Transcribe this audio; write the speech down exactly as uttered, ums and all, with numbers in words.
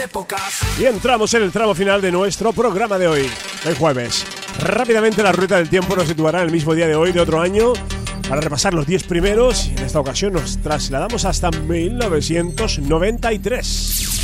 Y entramos en el tramo final de nuestro programa de hoy, el jueves. Rápidamente la rueda del tiempo nos situará en el mismo día de hoy de otro año para repasar los diez primeros, y en esta ocasión nos trasladamos hasta mil novecientos noventa y tres.